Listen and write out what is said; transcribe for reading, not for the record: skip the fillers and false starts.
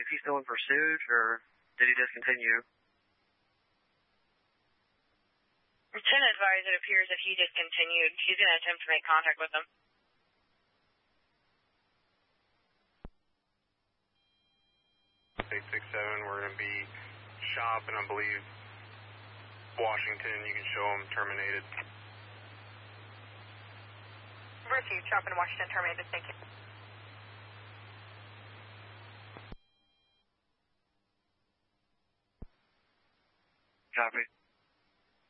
Is he still in pursuit, or did he discontinue? Lieutenant advised it appears that he discontinued. He's going to attempt to make contact with them. 867, we're going to be shop, and I believe Washington, you can show them terminated. Received, shop in Washington terminated, thank you. Copy.